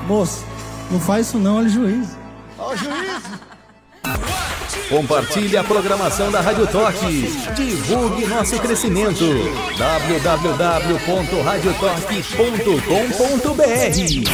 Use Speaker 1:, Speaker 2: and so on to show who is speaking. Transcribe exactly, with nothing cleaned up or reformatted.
Speaker 1: Moço, não faz isso não, olha o juiz. Olha o juiz.
Speaker 2: Compartilhe a programação da Rádio Toque. Divulgue nosso crescimento. w w w ponto rádio toque ponto com ponto b r